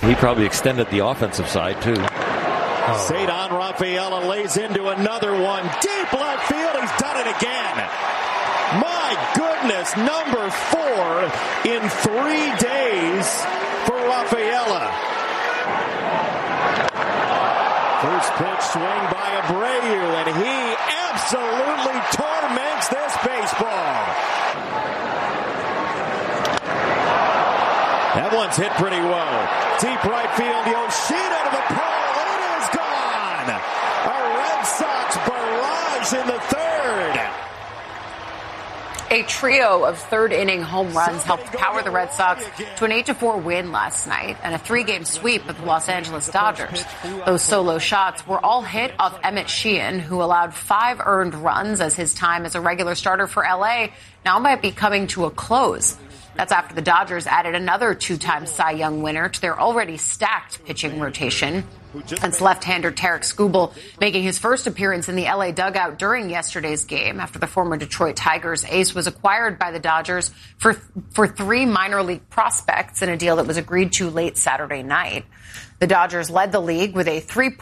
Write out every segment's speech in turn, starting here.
He probably extended the offensive side, too. Ceddanne Rafaela lays into another one. Deep left field. He's done it again. My goodness, number 4 in 3 days for Rafaela. First pitch swing by Abreu, and he absolutely torments this baseball. That one's hit pretty well. Deep right field, Yoshida to the pole. It is gone. A Red Sox barrage in the third. A trio of third-inning home runs helped power the Red Sox to an 8-4 win last night and a 3-game sweep of the Los Angeles Dodgers. Those solo shots were all hit off Emmett Sheehan, who allowed 5 earned runs as his time as a regular starter for L.A. now might be coming to a close. That's after the Dodgers added another 2-time Cy Young winner to their already stacked pitching rotation. It's left-hander Tarik Skubal making his first appearance in the L.A. dugout during yesterday's game after the former Detroit Tigers ace was acquired by the Dodgers for 3 minor league prospects in a deal that was agreed to late Saturday night. The Dodgers led the league with a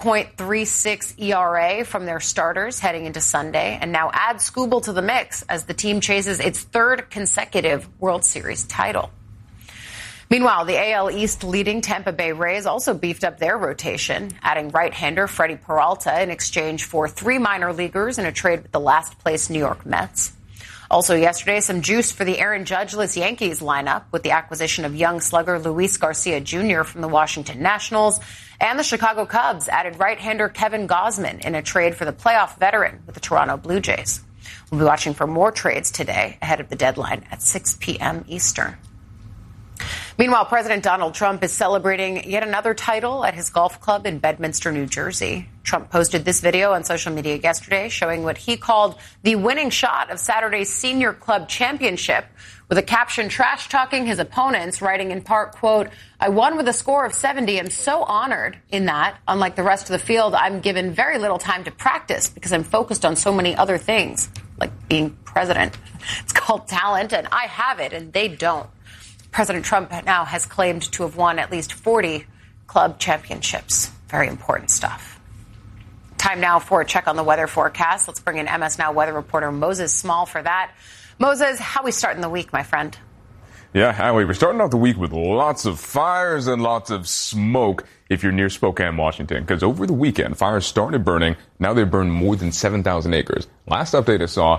3.36 ERA from their starters heading into Sunday, and now add Skubal to the mix as the team chases its 3rd consecutive World Series title. Meanwhile, the AL East leading Tampa Bay Rays also beefed up their rotation, adding right-hander Freddie Peralta in exchange for 3 minor leaguers in a trade with the last-place New York Mets. Also yesterday, some juice for the Aaron Judge-less Yankees lineup with the acquisition of young slugger Luis Garcia Jr. from the Washington Nationals, and the Chicago Cubs added right-hander Kevin Gausman in a trade for the playoff veteran with the Toronto Blue Jays. We'll be watching for more trades today ahead of the deadline at 6 p.m. Eastern. Meanwhile, President Donald Trump is celebrating yet another title at his golf club in Bedminster, New Jersey. Trump posted this video on social media yesterday showing what he called the winning shot of Saturday's Senior Club Championship, with a caption trash-talking his opponents, writing in part, quote, "I won with a score of 70. I'm so honored in that, unlike the rest of the field, I'm given very little time to practice because I'm focused on so many other things, like being president. It's called talent, and I have it, and they don't." President Trump now has claimed to have won at least 40 club championships. Very important stuff. Time now for a check on the weather forecast. Let's bring in MS Now weather reporter Moses Small for that. Moses, how we starting the week, my friend? Yeah, Howie, we're starting off the week with lots of fires and lots of smoke if you're near Spokane, Washington, because over the weekend, fires started burning. Now they've burned more than 7,000 acres. Last update I saw,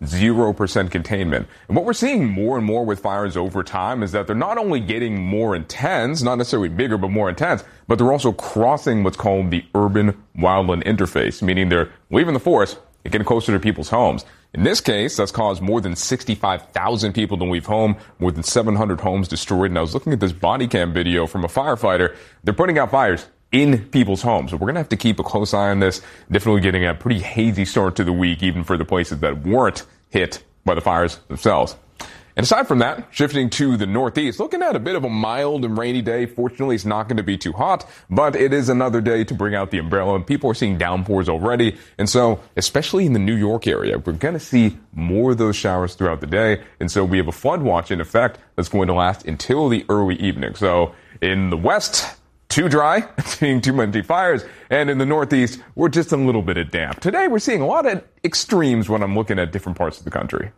0% containment. And what we're seeing more and more with fires over time is that they're not only getting more intense, not necessarily bigger, but more intense, but they're also crossing what's called the urban-wildland interface, meaning they're leaving the forest and getting closer to people's homes. In this case, that's caused more than 65,000 people to leave home, more than 700 homes destroyed. And I was looking at this body cam video from a firefighter. They're putting out fires in people's homes. So we're going to have to keep a close eye on this. Definitely getting a pretty hazy start to the week, even for the places that weren't hit by the fires themselves. And aside from that, shifting to the Northeast, looking at a bit of a mild and rainy day. Fortunately, it's not going to be too hot, but it is another day to bring out the umbrella. People are seeing downpours already. And so, especially in the New York area, we're going to see more of those showers throughout the day. And so we have a flood watch in effect that's going to last until the early evening. So in the West, too dry, seeing too many fires, and in the Northeast, we're just a little bit of damp. Today, we're seeing a lot of extremes when I'm looking at different parts of the country.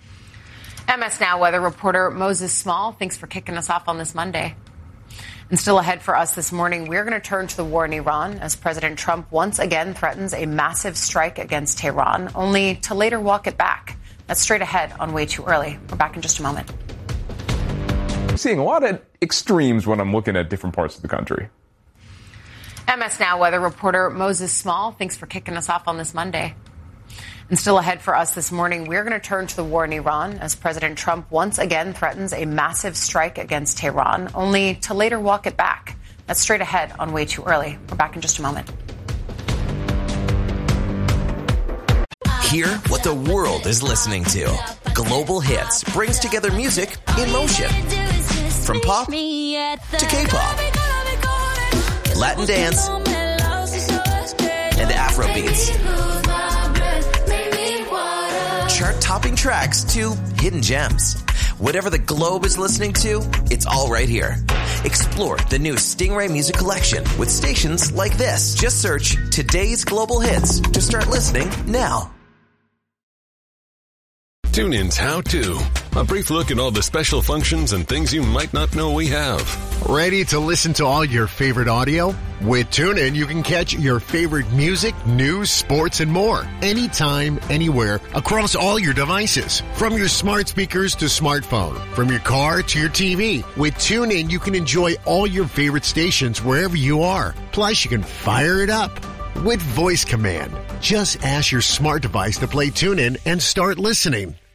MS Now weather reporter Moses Small, thanks for kicking us off on this Monday. And still ahead for us this morning, we're going to turn to the war in Iran as President Trump once again threatens a massive strike against Tehran, only to later walk it back. That's straight ahead on Way Too Early. We're back in just a moment. Seeing a lot of extremes when I'm looking at different parts of the country. MS Now weather reporter Moses Small, thanks for kicking us off on this Monday. And still ahead for us this morning, we're going to turn to the war in Iran as President Trump once again threatens a massive strike against Tehran, only to later walk it back. That's straight ahead on Way Too Early. We're back in just a moment. Hear what the world is listening to. Global Hits brings together music in motion. From pop to K-pop, Latin dance, and Afro beats. Chart-topping tracks to hidden gems. Whatever the globe is listening to, it's all right here. Explore the new Stingray Music Collection with stations like this. Just search Today's Global Hits to start listening now. TuneIn's How To. A brief look at all the special functions and things you might not know we have. Ready to listen to all your favorite audio? With TuneIn, you can catch your favorite music, news, sports, and more. Anytime, anywhere, across all your devices. From your smart speakers to smartphone. From your car to your TV. With TuneIn, you can enjoy all your favorite stations wherever you are. Plus, you can fire it up with voice command. Just ask your smart device to play TuneIn and start listening.